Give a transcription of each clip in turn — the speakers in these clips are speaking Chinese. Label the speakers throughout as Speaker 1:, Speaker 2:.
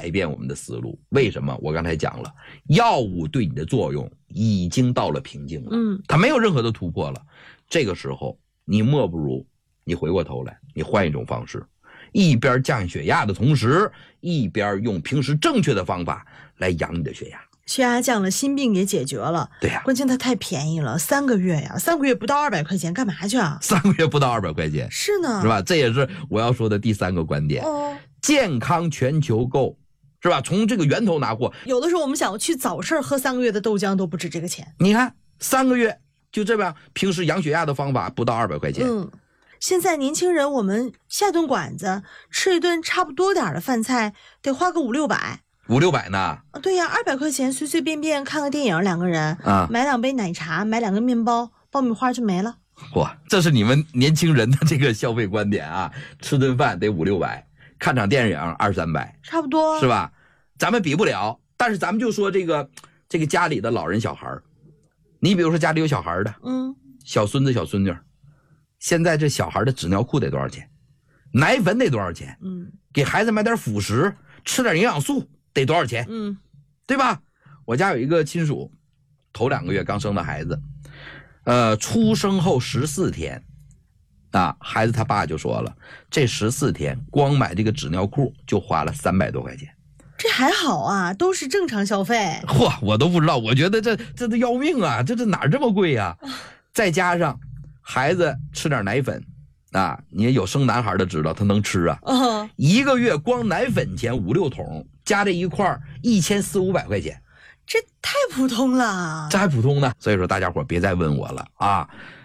Speaker 1: 改变我们的思路。为什么？我刚才讲了，药物对你的作用已经到了瓶颈了，它没有任何的突破了。这个时候你莫不如你回过头来，你换一种方式，一边降血压的同时，一边用平时正确的方法来养你的血压。
Speaker 2: 血压降了，心病也解决了。
Speaker 1: 对呀，
Speaker 2: 关键它太便宜了，3个月呀，3个月不到200块钱，干嘛去啊
Speaker 1: ？3个月不到200块钱，
Speaker 2: 是呢，
Speaker 1: 是吧？这也是我要说的第3个观点。健康全球购，是吧？从这个源头拿货。
Speaker 2: 有的时候我们想要去早市喝3个月的豆浆都不值这个钱。
Speaker 1: 你看3个月就这样，平时养血压的方法不到200块钱。
Speaker 2: 现在年轻人，我们下顿馆子吃一顿差不多点的饭菜，得花个500-600
Speaker 1: 呢。
Speaker 2: 对呀，200块钱随随便便看个电影，2个人买2杯奶茶，买2个面包，爆米花就没了。
Speaker 1: 哇，这是你们年轻人的这个消费观点啊！吃顿饭得500-600，看场电影200-300，
Speaker 2: 差不多
Speaker 1: 是吧？咱们比不了，但是咱们就说这个家里的老人小孩，你比如说家里有小孩的，小孙子小孙女，现在这小孩的纸尿裤得多少钱？奶粉得多少钱？给孩子买点辅食，吃点营养素得多少钱？对吧？我家有一个亲属，头2个月刚生的孩子，出生后14天啊，孩子他爸就说了，这14天光买这个纸尿裤就花了300多块钱。
Speaker 2: 这还好啊，都是正常消费。
Speaker 1: 嚯，我都不知道，我觉得这都要命啊，这哪这么贵呀？再加上孩子吃点奶粉啊，你也有生男孩的知道他能吃啊。1个月光奶粉钱5-6桶，加这一块1400-500块钱，
Speaker 2: 这太普通了。
Speaker 1: 这还普通呢。所以说大家伙别再问我了啊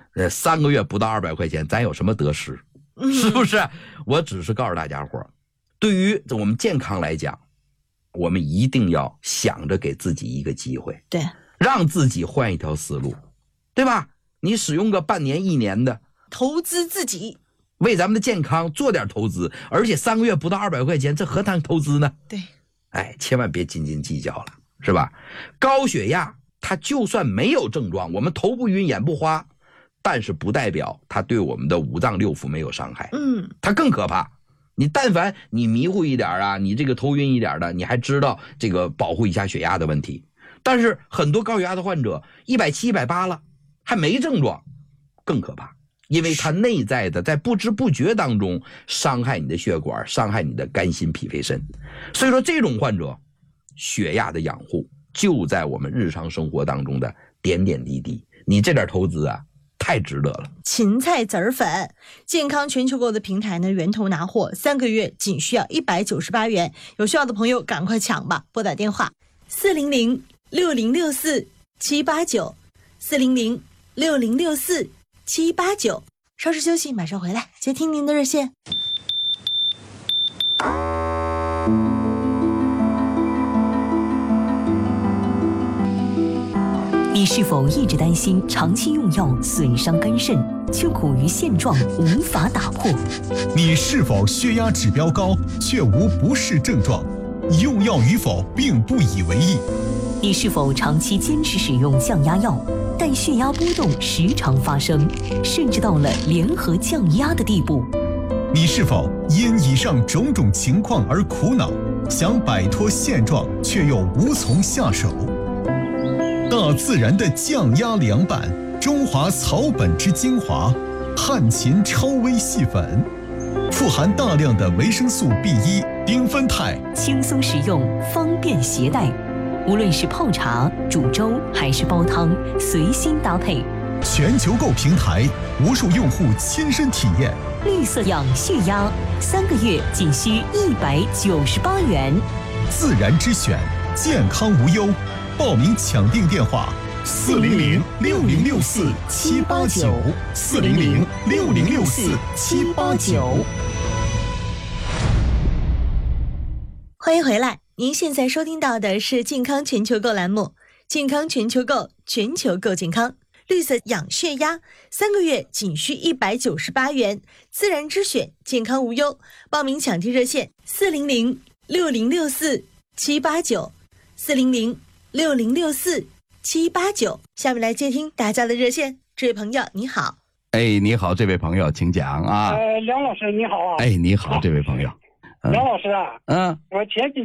Speaker 1: ，3个月不到200块钱，咱有什么得失？是不是？我只是告诉大家伙，对于我们健康来讲，我们一定要想着给自己一个机会，
Speaker 2: 对，
Speaker 1: 让自己换一条思路，对吧？你使用个半年1年的，
Speaker 2: 投资自己，
Speaker 1: 为咱们的健康做点投资，而且3个月不到200块钱，这何谈投资呢？
Speaker 2: 对，
Speaker 1: 千万别斤斤计较了，是吧？高血压它就算没有症状，我们头不晕眼不花，但是不代表它对我们的5脏6腑没有伤害，它更可怕。你但凡你迷糊一点啊，你这个头晕一点的，你还知道这个保护一下血压的问题。但是很多高血压的患者170、180了，还没症状，更可怕，因为它内在的在不知不觉当中伤害你的血管，伤害你的肝心脾肺肾。所以说这种患者，血压的养护就在我们日常生活当中的点点滴滴。你这点投资啊，太值得了。
Speaker 2: 芹菜籽儿粉，健康全球购的平台呢，源头拿货，3个月仅需要198元，有需要的朋友赶快抢吧！拨打电话400-6064-789，400-6064-789。稍事休息，马上回来接听您的热线。
Speaker 3: 你是否一直担心长期用药损伤肝肾，却苦于现状无法打破？
Speaker 4: 你是否血压指标高，却无不适症状，用药与否并不以为意？
Speaker 3: 你是否长期坚持使用降压药，但血压波动时常发生，甚至到了联合降压的地步？
Speaker 4: 你是否因以上种种情况而苦恼，想摆脱现状，却又无从下手？大自然的降压凉拌，中华草本之精华，汉秦超微细粉，富含大量的维生素 B1、丁酚肽，
Speaker 3: 轻松实用，方便携带。无论是泡茶、煮粥还是煲汤，随心搭配。
Speaker 4: 全球购平台，无数用户亲身体验。
Speaker 3: 绿色养血压，3个月仅需198元。
Speaker 4: 自然之选，健康无忧。报名抢订电话：400-6064-789，400-6064-789。
Speaker 2: 欢迎回来，您现在收听到的是健康全球购栏目，健康全球购，全球购健康。绿色养血压3个月仅需198元，自然之选，健康无忧。报名抢订热线400-6064-789，400-6064-789。下面来接听大家的热线，这位朋友你好。
Speaker 1: 你好，这位朋友请讲啊。
Speaker 5: 梁老师你好啊。
Speaker 1: 你好，这位朋友。
Speaker 5: 梁老师啊，我前几